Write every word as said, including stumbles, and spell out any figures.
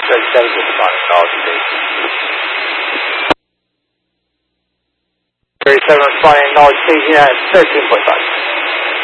thirty-seven, responding call today. thirty-seven, responding knowledge station at thirteen point five.